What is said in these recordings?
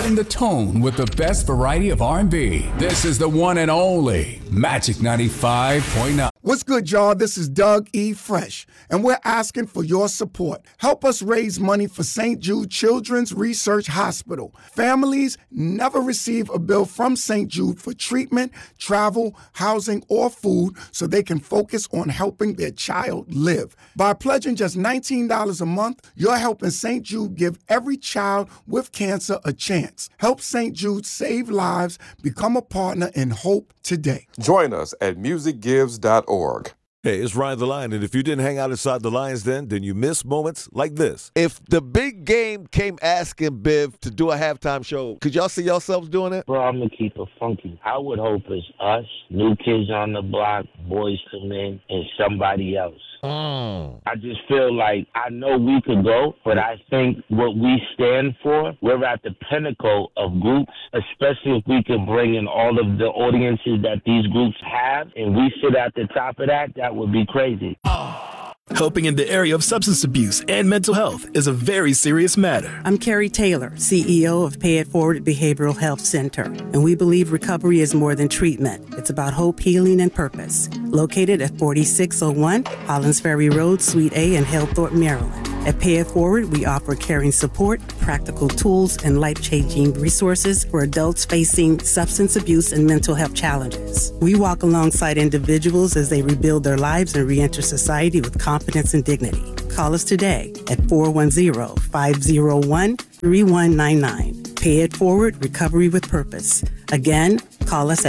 setting the tone with the best variety of R&B. This is the one and only Magic 95.9. What's good, y'all? This is Doug E. Fresh, and we're asking for your support. Help us raise money for St. Jude Children's Research Hospital. Families never receive a bill from St. Jude for treatment, travel, housing, or food so they can focus on helping their child live. By pledging just $19 a month, you're helping St. Jude give every child with cancer a chance. Help St. Jude save lives. Become a partner in hope today. Join us at musicgives.org. Hey, it's Ryan the Lion, and if you didn't hang out inside the Lions Den, then you missed moments like this. If the big game came asking Biv to do a halftime show, could y'all see yourselves doing it? Bro, I'm going to keep it funky. I would hope it's us, New Kids on the Block, Boys to Men, and somebody else. I just feel like I know we could go, but I think what we stand for, we're at the pinnacle of groups, especially if we can bring in all of the audiences that these groups have, and we sit at the top of that, that would be crazy. Helping in the area of substance abuse and mental health is a very serious matter. I'm Carrie Taylor, CEO of Pay It Forward Behavioral Health Center, and we believe recovery is more than treatment. It's about hope, healing, and purpose. Located at 4601 Hollands Ferry Road, Suite A in Hillthorpe, Maryland. At Pay It Forward, we offer caring support, practical tools, and life-changing resources for adults facing substance abuse and mental health challenges. We walk alongside individuals as they rebuild their lives and re-enter society with confidence and dignity. Call us today at 410-501-3199. Pay It Forward, Recovery with Purpose. Again, call us at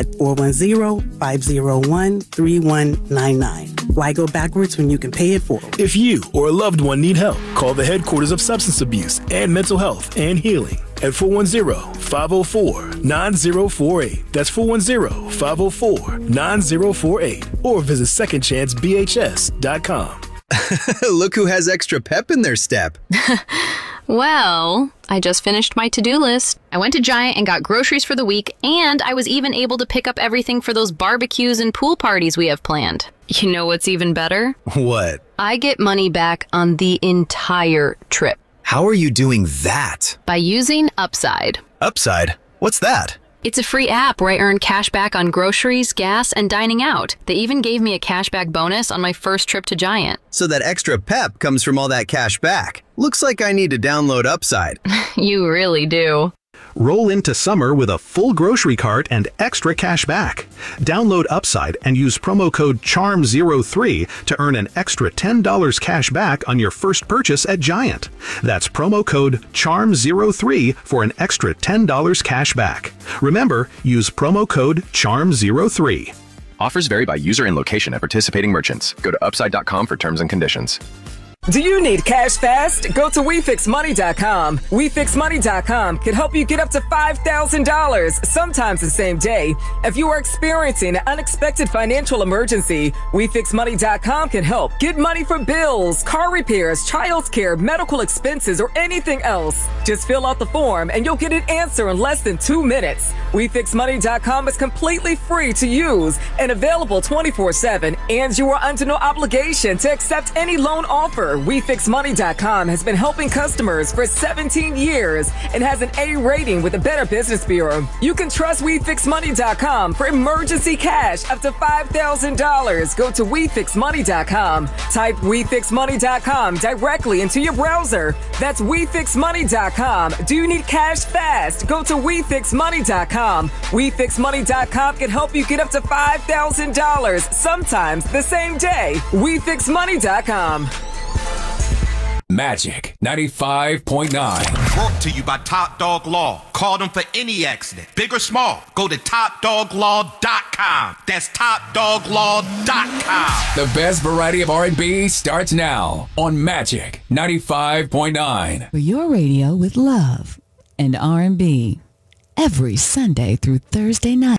410-501-3199. Why go backwards when you can pay it forward? If you or a loved one need help, call the headquarters of substance abuse and mental health and healing at 410-504-9048. That's 410-504-9048. Or visit secondchancebhs.com. Look who has extra pep in their step. Well, I just finished my to-do list. I went to Giant and got groceries for the week, and I was even able to pick up everything for those barbecues and pool parties we have planned. You know what's even better? What? I get money back on the entire trip. How are you doing that? By using Upside. Upside? What's that? It's a free app where I earn cash back on groceries, gas, and dining out. They even gave me a cashback bonus on my first trip to Giant. So that extra pep comes from all that cash back. Looks like I need to download Upside. You really do. Roll into summer with a full grocery cart and extra cash back. Download Upside and use promo code CHARM03 to earn an extra $10 cash back on your first purchase at Giant. That's promo code CHARM03 for an extra $10 cash back. Remember, use promo code CHARM03. Offers vary by user and location at participating merchants. Go to upside.com for terms and conditions. Do you need cash fast? Go to WeFixMoney.com. WeFixMoney.com can help you get up to $5,000, sometimes the same day. If you are experiencing an unexpected financial emergency, WeFixMoney.com can help. Get money for bills, car repairs, child's care, medical expenses, or anything else. Just fill out the form and you'll get an answer in less than 2 minutes. WeFixMoney.com is completely free to use and available 24/7, and you are under no obligation to accept any loan offer. WeFixMoney.com has been helping customers for 17 years and has an A rating with the Better Business Bureau. You can trust WeFixMoney.com for emergency cash up to $5,000. Go to WeFixMoney.com. Type WeFixMoney.com directly into your browser. That's WeFixMoney.com. Do you need cash fast? Go to WeFixMoney.com. WeFixMoney.com can help you get up to $5,000, sometimes the same day. WeFixMoney.com. Magic 95.9. Brought to you by Top Dog Law. Call them for any accident, big or small. Go to TopDogLaw.com. That's TopDogLaw.com. The best variety of R&B starts now on Magic 95.9. For your radio with love and R&B every Sunday through Thursday night.